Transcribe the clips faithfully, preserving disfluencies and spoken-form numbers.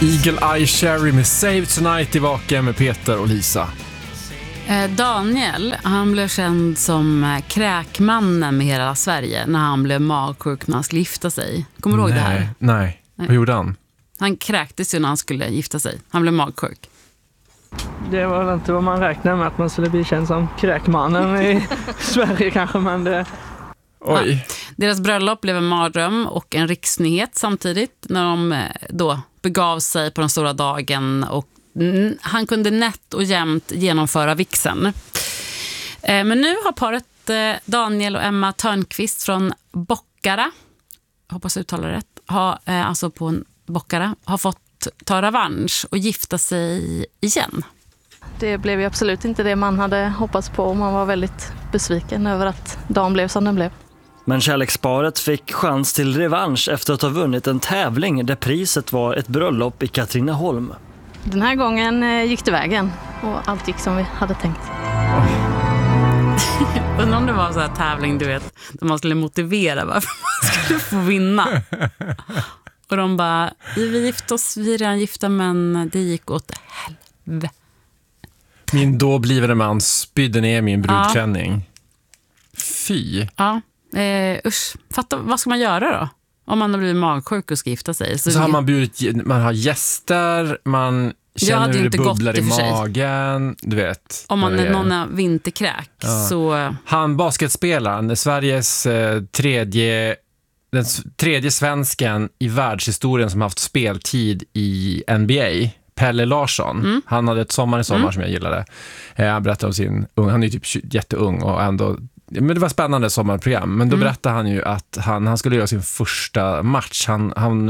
Eagle Eye Cherry med Save Tonight i Vaken med Peter och Lisa. Daniel, han blev känd som kräkmannen med hela Sverige när han blev magsjuk när han skulle gifta sig. Kommer du ihåg det här? Nej, nej. Vad gjorde han? Han kräktes ju när han skulle gifta sig. Han blev magsjuk. Det var väl inte vad man räknade med, att man skulle bli känd som kräkmannen i Sverige kanske, men det... Oj. Ja. Deras bröllop blev en mardröm och en riksnyhet samtidigt när de då begav sig på den stora dagen, och han kunde nätt och jämnt genomföra vixen. Men nu har paret Daniel och Emma Törnqvist från Bockara, hoppas jag uttalar rätt, har, alltså på en Bockara, har fått ta revansch och gifta sig igen. Det blev ju absolut inte det man hade hoppats på, och man var väldigt besviken över att dagen blev som den blev. Men kärleksparet fick chans till revansch efter att ha vunnit en tävling där priset var ett bröllop i Katrineholm. Den här gången gick det vägen och allt gick som vi hade tänkt. Undrar om det var en sån här tävling, du vet, där man skulle motivera varför man skulle få vinna. Och de bara, vi gifte oss, vi är redan gifta, men det gick åt helvete. Min då blivande man spydde ner min brudklänning. Ja. Fy. Ja, eh, usch. Fatta, vad ska man göra då? Om man har blivit magsjuk och ska gifta sig. Så, så har man bjudit, man har gäster, man känner hur det bubblar i magen, du vet. Om man är någon är vinterkräk, ja. Så... Han basketspelaren, Sveriges eh, tredje, den tredje svensken i världshistorien som har haft speltid i N B A, Pelle Larsson. Mm. Han hade ett sommar i sommar mm. som jag gillade. Eh, han berättade om sin ung, han är ju typ jätteung och ändå, men det var spännande sommarprogram. Men då mm. berättade han ju att han, han skulle göra sin första match. Han, han,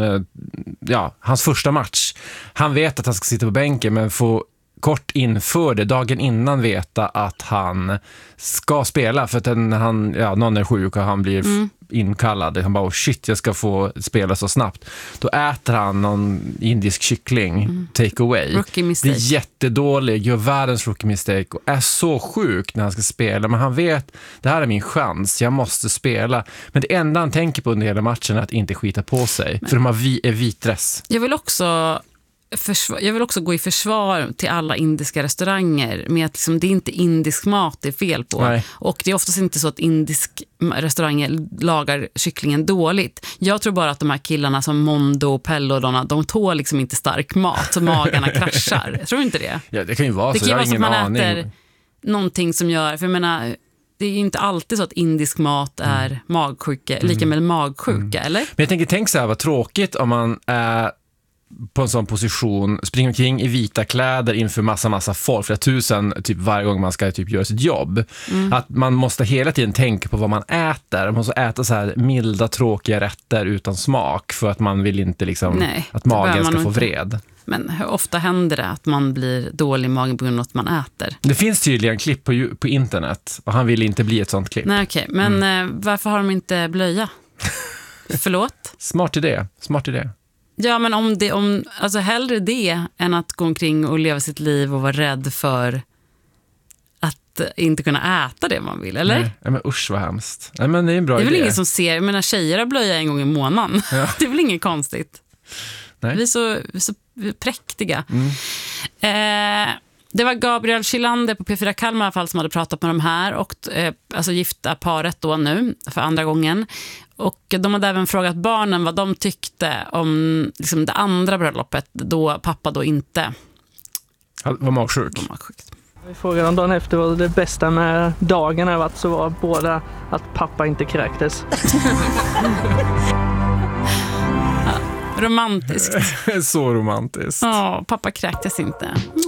ja, hans första match. Han vet att han ska sitta på bänken, men få kort inför det, dagen innan, veta att han ska spela. För att den, han, ja, någon är sjuk och han blir mm. inkallad. Han bara, oh shit, jag ska få spela så snabbt. Då äter han någon indisk kyckling, mm. take away. Rookie mistake. Det är jättedålig, gör världens rookie mistake och är så sjuk när han ska spela. Men han vet, det här är min chans, jag måste spela. Men det enda han tänker på under hela matchen är att inte skita på sig. Men, för de har vi, är vitdress. Jag vill också... Försvar, jag vill också gå i försvar till alla indiska restauranger med att liksom, det är inte indisk mat det är fel på. Nej. Och det är oftast inte så att indisk restauranger lagar kycklingen dåligt. Jag tror bara att de här killarna som Mondo och Pello, de, de tål liksom inte stark mat så magarna kraschar. Jag tror inte det. Ja, det kan ju vara det så. Det kan jag vara så att man aning. äter någonting som gör, för jag menar, det är ju inte alltid så att indisk mat är mm. magsjuka, lika med magsjuka, mm. eller? Men jag tänker, tänk så här, vad tråkigt om man är på en sån position, springer omkring i vita kläder inför massa massa folk, flera tusen typ varje gång man ska typ göra sitt jobb. Mm. Att man måste hela tiden tänka på vad man äter. Man måste äta så här milda, tråkiga rätter utan smak för att man vill inte liksom Nej, att magen ska få vred. Men hur ofta händer det att man blir dålig i magen på grund av att man äter? Det finns tydligen klipp på, på internet och han vill inte bli ett sånt klipp. Nej, okej. Okay. Men mm. eh, varför har de inte blöja? Förlåt? Smart idé, smart idé. Ja, men om det, om, alltså hellre det än att gå omkring och leva sitt liv och vara rädd för att inte kunna äta det man vill, eller? Nej, men usch vad hemskt. Nej, men det är en bra idé. Det är väl idé. Ingen som ser, jag menar tjejer har blöja en gång i månaden. Ja. Det är väl inget konstigt. Nej. Vi är så, vi är så präktiga. Mm. Eh, det var Gabriel Kilander på P fyra Kalmar i alla fall som hade pratat med de här och eh, alltså gifta paret då nu för andra gången. Och de hade även frågat barnen vad de tyckte om liksom, det andra bröllopet då pappa då inte var magsjuk. Var magsjuk. Vi frågade om dagen efter vad det bästa med dagen har varit, så var båda att pappa inte kräktes. Ja, romantiskt. Så romantiskt. Ja, pappa kräktes inte.